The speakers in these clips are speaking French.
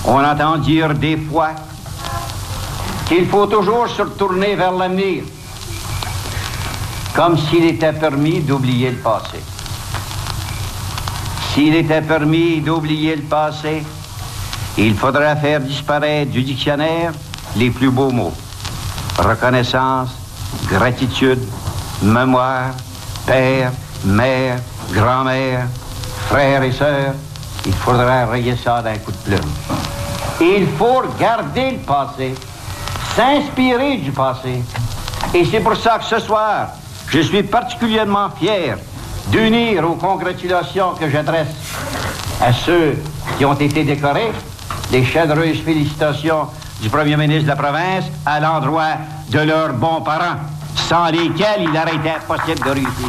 On entend dire des fois qu'il faut toujours se retourner vers l'avenir, comme s'il était permis d'oublier le passé. S'il était permis d'oublier le passé, il faudrait faire disparaître du dictionnaire les plus beaux mots. Reconnaissance, gratitude, mémoire, père, mère, grand-mère, frères et sœurs. Il faudrait rayer ça d'un coup de plume. Il faut regarder le passé, s'inspirer du passé. Et c'est pour ça que ce soir, je suis particulièrement fier d'unir aux congratulations que j'adresse à ceux qui ont été décorés les chaleureuses félicitations du premier ministre de la province à l'endroit de leurs bons parents, sans lesquels il aurait été impossible de réussir.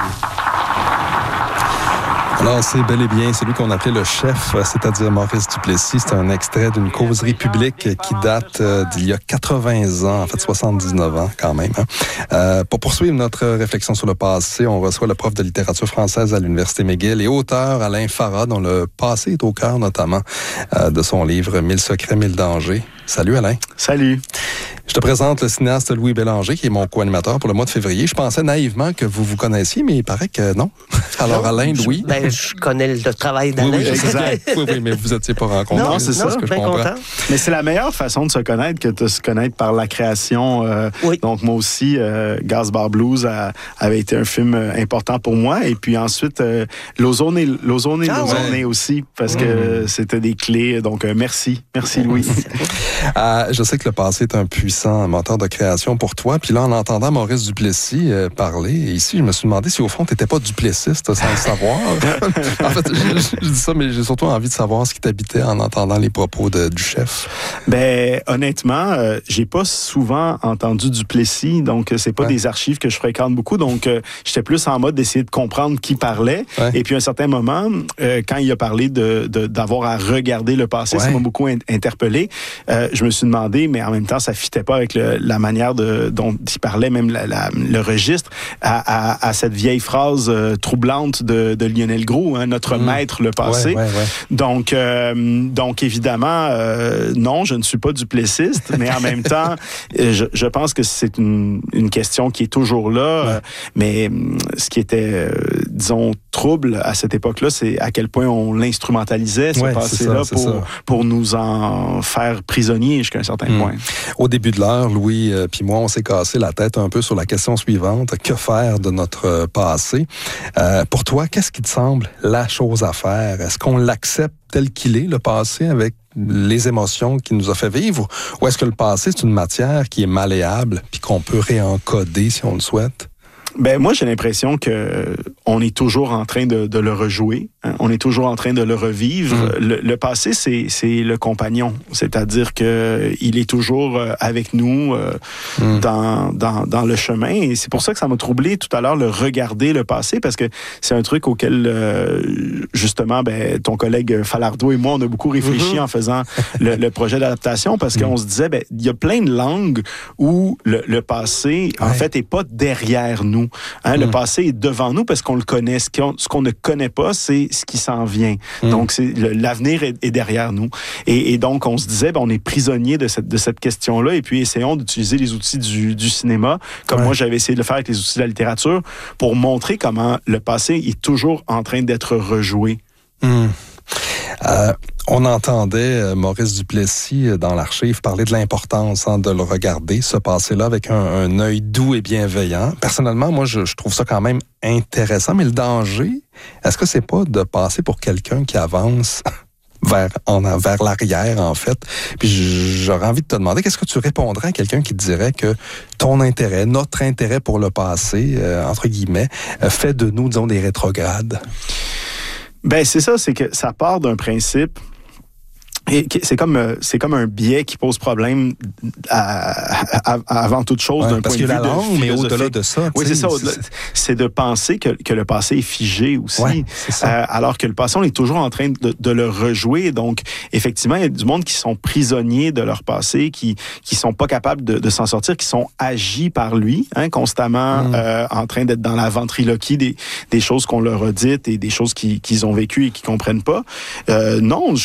Alors, c'est bel et bien celui qu'on appelait le chef, c'est-à-dire Maurice Duplessis. C'est un extrait d'une causerie publique qui date d'il y a 80 ans, en fait 79 ans quand même. Pour poursuivre notre réflexion sur le passé, on reçoit le prof de littérature française à l'Université McGill et auteur Alain Farah, dont le passé est au cœur notamment de son livre « 1000 secrets, 1000 dangers ». Salut Alain. Salut. Je te présente le cinéaste Louis Bélanger, qui est mon co-animateur pour le mois de février. Je pensais naïvement que vous vous connaissiez, mais il paraît que non. Alors, Alain, Louis... Ben, je connais le travail d'Alain. Oui, exact. oui, mais vous n'étiez pas rencontrés. Non, c'est ça. Ce que je comprends. Content. Mais c'est la meilleure façon de se connaître que de se connaître par la création. Oui. Donc, moi aussi, Gaz-Bar Blues avait été un film important pour moi. Et puis ensuite, L'Ozone et aussi, parce que c'était des clés. Donc, merci. Merci, Louis. Je sais que le passé est un puissant moteur de création pour toi. Puis là, en entendant Maurice Duplessis parler, ici, je me suis demandé si au fond, tu n'étais pas duplessiste sans le savoir. En fait, je dis ça, mais j'ai surtout envie de savoir ce qui t'habitait en entendant les propos du chef. Ben, honnêtement, j'ai pas souvent entendu Duplessis, donc c'est pas des archives que je fréquente beaucoup. Donc, j'étais plus en mode d'essayer de comprendre qui parlait. Ouais. Et puis, à un certain moment, quand il a parlé d'avoir à regarder le passé, ça m'a beaucoup interpellé. Je me suis demandé, mais en même temps, ça fitait pas avec la manière dont il parlait, même le registre, à cette vieille phrase troublante de Lionel Groulx, hein, notre maître, le passé. Donc, évidemment, non, je ne suis pas duplessiste, mais en même temps, je pense que c'est une question qui est toujours là. Mais ce qui était, disons, trouble à cette époque-là, c'est à quel point on l'instrumentalisait, ce passé-là, pour nous en faire prisonniers jusqu'à un certain point. Au début de l'heure, Louis puis moi, on s'est cassé la tête un peu sur la question suivante. Que faire de notre passé? Pour toi, qu'est-ce qui te semble la chose à faire? Est-ce qu'on l'accepte tel qu'il est, le passé, avec les émotions qu'il nous a fait vivre? Ou est-ce que le passé, c'est une matière qui est malléable puis qu'on peut réencoder si on le souhaite? Ben moi, j'ai l'impression que on est toujours en train de le rejouer. Hein? On est toujours en train de le revivre. Le passé, c'est le compagnon. C'est-à-dire que il est toujours avec nous dans le chemin. Et c'est pour ça que ça m'a troublé tout à l'heure, le regarder le passé, parce que c'est un truc auquel, justement, ton collègue Falardeau et moi, on a beaucoup réfléchi en faisant le projet d'adaptation, parce qu'on se disait, il y a plein de langues où le passé, en fait, est pas derrière nous. Hein, le passé est devant nous parce qu'on le connaît. Ce qu'on ne connaît pas, c'est ce qui s'en vient. Donc, l'avenir est derrière nous. Et donc, on se disait, on est prisonnier de cette question-là, et puis essayons d'utiliser les outils du cinéma, comme moi, j'avais essayé de le faire avec les outils de la littérature, pour montrer comment le passé est toujours en train d'être rejoué. On entendait Maurice Duplessis dans l'archive parler de l'importance de le regarder, ce passé-là, avec un œil doux et bienveillant. Personnellement, moi, je trouve ça quand même intéressant, mais le danger, est-ce que c'est pas de passer pour quelqu'un qui avance vers l'arrière, en fait? Puis j'aurais envie de te demander, qu'est-ce que tu répondrais à quelqu'un qui te dirait que ton intérêt, notre intérêt pour le passé, entre guillemets, fait de nous, disons, des rétrogrades? Ben, c'est ça, c'est que ça part d'un principe. Et c'est comme un biais qui pose problème avant toute chose d'un point de vue la langue, mais au-delà de ça. Oui, c'est ça. C'est de penser que le passé est figé aussi. Ouais, c'est ça. Alors que le passé, on est toujours en train de le rejouer. Donc, effectivement, il y a du monde qui sont prisonniers de leur passé, qui sont pas capables de s'en sortir, qui sont agis par lui, hein, constamment en train d'être dans la ventriloquie des choses qu'on leur a dites et des choses qu'ils ont vécues et qu'ils comprennent pas. Non,